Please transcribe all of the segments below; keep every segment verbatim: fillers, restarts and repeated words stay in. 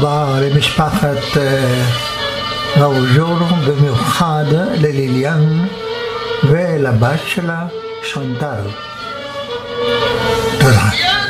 רבה למשפחת ראוז'ור, במיוחד לליליאן ולבת שלה שונטל. תודה.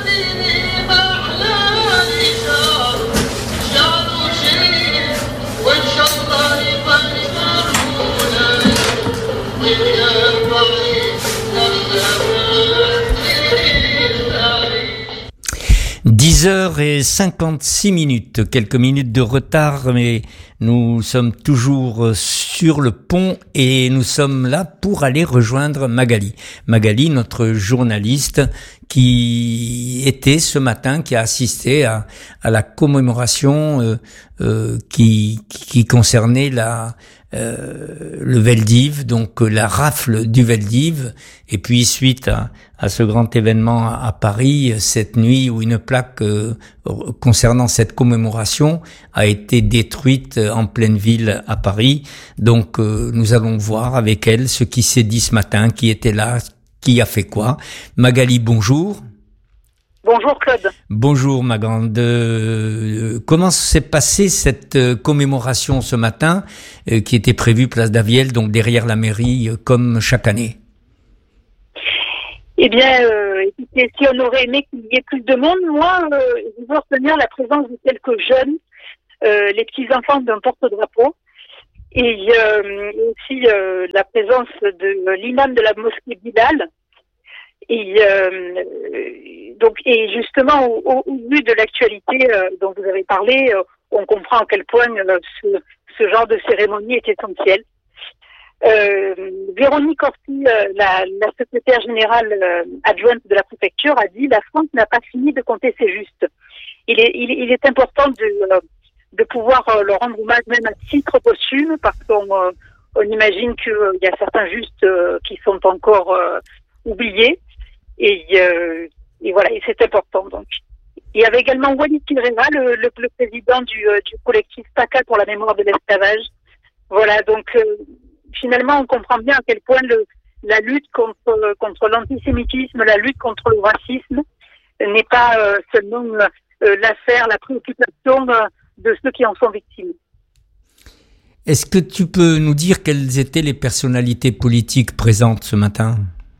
dix heures cinquante-six minutes, quelques minutes de retard, mais nous sommes toujours sur le pont et nous sommes là pour aller rejoindre Magali. Magali, notre journaliste qui était ce matin, qui a assisté à, à la commémoration euh, euh, qui, qui concernait la Euh, le Veldiv, donc euh, la rafle du Veldiv, et puis suite à, à ce grand événement à, à Paris, cette nuit où une plaque euh, concernant cette commémoration a été détruite en pleine ville à Paris. Donc euh, nous allons voir avec elle ce qui s'est dit ce matin, qui était là, qui a fait quoi. Magali, bonjour. Bonjour Claude. Bonjour ma grande. Euh, comment s'est passée cette euh, commémoration ce matin euh, qui était prévue place d'Avielle, donc derrière la mairie, euh, comme chaque année? Eh bien, euh, écoutez, si on aurait aimé qu'il y ait plus de monde, moi, euh, je veux retenir la présence de quelques jeunes, euh, les petits-enfants d'un porte-drapeau, et euh, aussi euh, la présence de l'imam de la mosquée Bilal. Et euh, donc, et justement, au, au, au vu de l'actualité euh, dont vous avez parlé, euh, on comprend à quel point euh, ce, ce genre de cérémonie est essentiel. Euh, Véronique Orsi, euh, la, la secrétaire générale euh, adjointe de la préfecture, a dit: la France n'a pas fini de compter ses justes. Il est, il, il est important de, euh, de pouvoir euh, leur rendre hommage même à titre posthume, parce qu'on euh, on imagine qu'il euh, y a certains justes euh, qui sont encore euh, oubliés. Et, euh, et voilà, et c'est important donc. Il y avait également Walid Kilrema, le, le, le président du, euh, du collectif PACA pour la mémoire de l'esclavage. Voilà, donc euh, finalement on comprend bien à quel point le, la lutte contre, contre l'antisémitisme, la lutte contre le racisme n'est pas euh, seulement euh, l'affaire, la préoccupation euh, de ceux qui en sont victimes. Est-ce que tu peux nous dire quelles étaient les personnalités politiques présentes ce matin?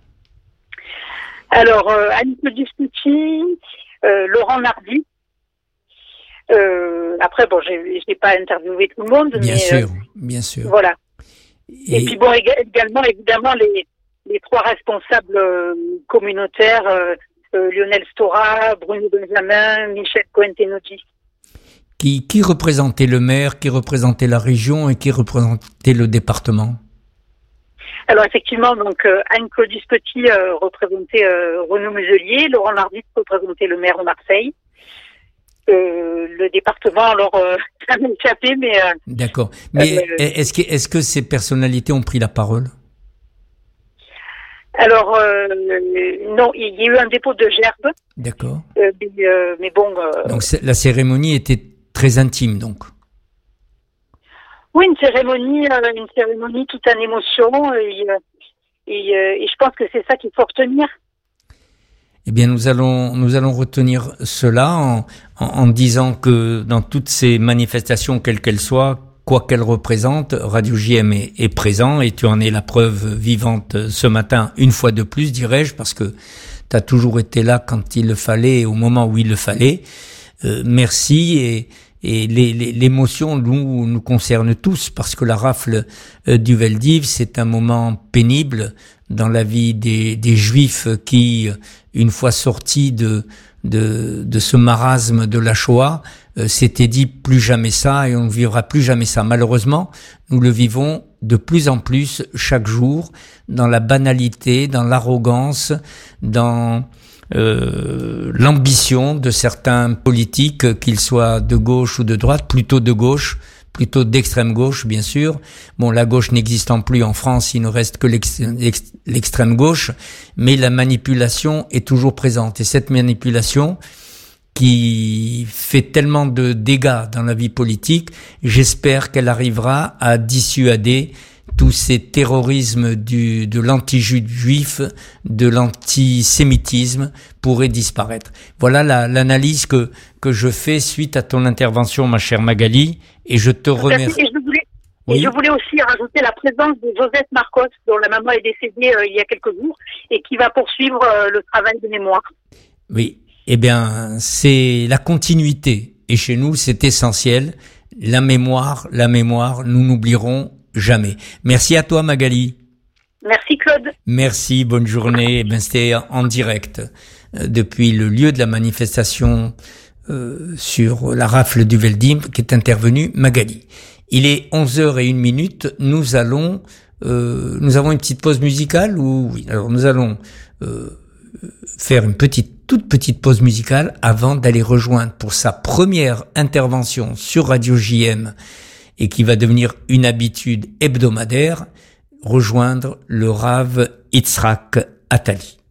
Alors, euh, Annick Discuti, euh, Laurent Nardi. Euh, après, bon, j'ai, j'ai pas interviewé tout le monde, bien mais sûr, euh, bien sûr. Voilà. Et, Et puis bon, également, évidemment, les les trois responsables euh, communautaires, euh, euh, Lionel Stora, Bruno Benjamin, Michel Cohen-Tenodi. Qui qui représentait le maire, qui représentait la région et qui représentait le département? Alors effectivement, donc euh, Anne-Claude Petit euh, représentait euh, Renaud Muselier, Laurent Nardi représentait le maire de Marseille. Euh, le département, alors euh, ça m'a échappé, mais... Euh, D'accord. Mais euh, est-ce que, est-ce que ces personnalités ont pris la parole? Alors, euh, non, il y a eu un dépôt de gerbe. D'accord. Euh, mais, euh, mais bon... Euh, donc la cérémonie était très intime, donc. Oui, une cérémonie, euh, une cérémonie tout en émotion, et, et, et je pense que c'est ça qu'il faut retenir. Eh bien, nous allons nous allons retenir cela en, en, en disant que dans toutes ces manifestations, quelles qu'elles soient, quoi qu'elles représentent, Radio J M est, est présent, et tu en es la preuve vivante ce matin, une fois de plus, dirais-je, parce que tu as toujours été là quand il le fallait, au moment où il le fallait. Euh, merci, et Et les, les, l'émotion nous, nous concerne tous, parce que la rafle euh, du Veldiv, c'est un moment pénible dans la vie des, des Juifs qui, une fois sortis de, de, de ce marasme de la Shoah, euh, s'étaient dit plus jamais ça et on ne vivra plus jamais ça. Malheureusement, nous le vivons de plus en plus chaque jour, dans la banalité, dans l'arrogance, dans... Euh, l'ambition de certains politiques, qu'ils soient de gauche ou de droite, plutôt de gauche, plutôt d'extrême gauche, bien sûr. Bon, la gauche n'existant plus en France, il ne reste que l'extrême gauche, mais la manipulation est toujours présente. Et cette manipulation, qui fait tellement de dégâts dans la vie politique, j'espère qu'elle arrivera à dissuader tous ces terrorismes du, de l'anti-juif, de l'antisémitisme pourraient disparaître. Voilà la, l'analyse que, que je fais suite à ton intervention, ma chère Magali, et je te remercie. Et je voulais, oui. et je voulais aussi rajouter la présence de Josette Marcos, dont la maman est décédée euh, il y a quelques jours, et qui va poursuivre euh, le travail de mémoire. Oui, eh bien, c'est la continuité. Et chez nous, c'est essentiel. La mémoire, la mémoire, nous n'oublierons jamais. Merci à toi, Magali. Merci, Claude. Merci, bonne journée. Eh bien, c'était en direct euh, depuis le lieu de la manifestation euh, sur la rafle du Veldim qu'est intervenue Magali. Il est onze heures zéro une. Nous allons, euh, nous avons une petite pause musicale ou oui. Alors, nous allons euh, faire une petite, toute petite pause musicale avant d'aller rejoindre pour sa première intervention sur Radio J M et qui va devenir une habitude hebdomadaire, rejoindre le Rav Yitzhak Attali.